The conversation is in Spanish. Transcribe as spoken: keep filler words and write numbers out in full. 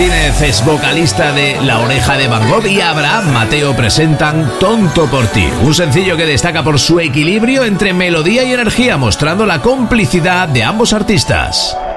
Martínez es vocalista de La Oreja de Van Gogh y Abraham Mateo presentan Tonto por ti, un sencillo que destaca por su equilibrio entre melodía y energía, mostrando la complicidad de ambos artistas.